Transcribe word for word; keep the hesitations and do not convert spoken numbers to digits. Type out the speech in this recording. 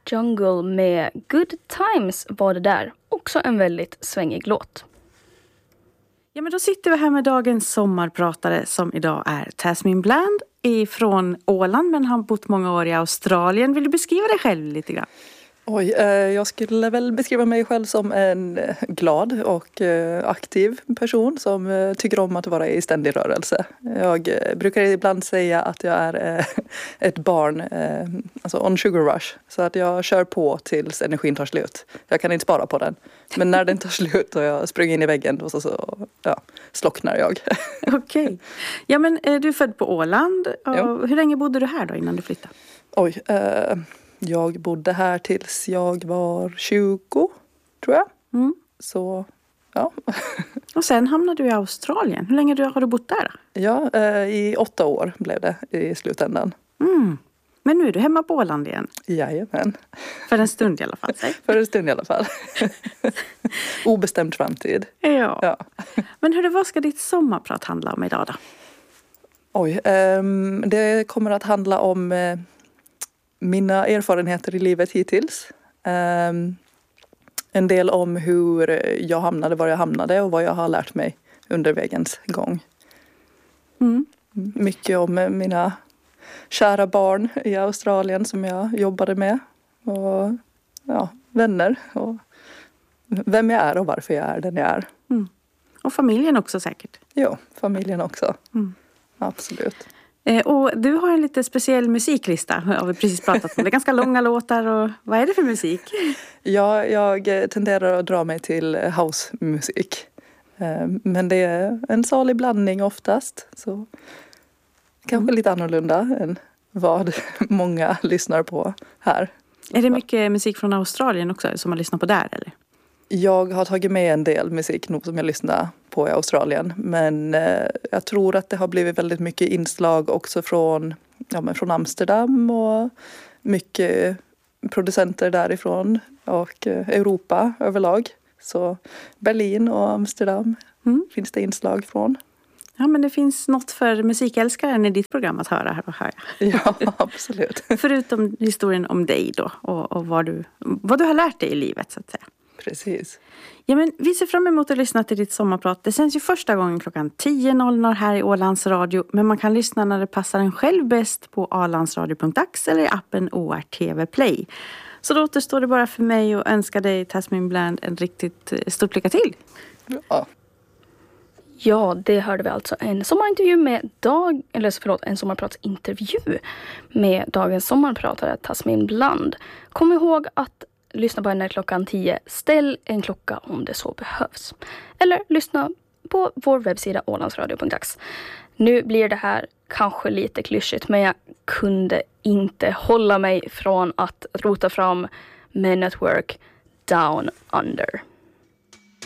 Jungle med Good Times var det där. Också en väldigt svängig låt. Ja, men då sitter vi här med dagens sommarpratare som idag är Tasmin Bland ifrån Åland men har bott många år i Australien. Vill du beskriva dig själv lite grann? Oj, eh, jag skulle väl beskriva mig själv som en glad och eh, aktiv person som eh, tycker om att vara i ständig rörelse. Jag eh, brukar ibland säga att jag är eh, ett barn, eh, alltså on sugar rush, så att jag kör på tills energin tar slut. Jag kan inte spara på den, men när den tar slut och jag springer in i väggen och så, så ja, slocknar jag. Okej. Okay. Ja, men eh, du är född på Åland. Och hur länge bodde du här då innan du flyttade? Oj, eh, jag bodde här tills jag var tjugo, tror jag. Mm. Så, ja. Och sen hamnade du i Australien. Hur länge har du bott där? Ja, eh, i åtta år blev det i slutändan. Mm. Men nu är du hemma på Åland igen? Jajamän. För en stund i alla fall. För en stund i alla fall. Obestämd framtid. Ja. ja. Men hur, vad ska ditt sommarprat handla om idag då? Oj, eh, det kommer att handla om... Eh, mina erfarenheter i livet hittills. Um, en del om hur jag hamnade, var jag hamnade och vad jag har lärt mig under vägens gång. Mm. Mycket om mina kära barn i Australien som jag jobbade med. Och ja, vänner. Och vem jag är och varför jag är den jag är. Mm. Och familjen också säkert. Ja, familjen också. Mm. Absolut. Och du har en lite speciell musiklista, har vi precis pratat om. Det är ganska långa låtar och vad är det för musik? Ja, jag tenderar att dra mig till housemusik. Men det är en salig blandning oftast. Så kanske mm. lite annorlunda än vad många lyssnar på här. Är det mycket musik från Australien också som man lyssnar på där eller? Jag har tagit med en del musik nog som jag lyssnar på i Australien. Men eh, jag tror att det har blivit väldigt mycket inslag också från, ja, men från Amsterdam och mycket producenter därifrån och eh, Europa överlag. Så Berlin och Amsterdam mm. finns det inslag från. Ja, men det finns något för musikälskaren i ditt program att höra här och höra. Ja, absolut. Förutom historien om dig då och, och vad, du, vad du har lärt dig i livet så att säga. Precis. Ja, men vi ser fram emot att lyssna till ditt sommarprat. Det sänds ju första gången klockan tio noll noll här i Ålands Radio. Men man kan lyssna när det passar en själv bäst på alandsradio punkt ax eller i appen O R T V Play. Så då återstår det bara för mig att önska dig, Tasmin Bland, en riktigt stort lycka till. Ja. Ja, det hörde vi alltså en sommarintervju med dag, eller förlåt, en sommarpratsintervju med dagens sommarpratare Tasmin Bland. Kom ihåg att lyssna på henne klockan tio. Ställ en klocka om det så behövs. Eller lyssna på vår webbsida alandsradio punkt ax. Nu blir det här kanske lite klyschigt, men jag kunde inte hålla mig från att rota fram Men at Work Down Under.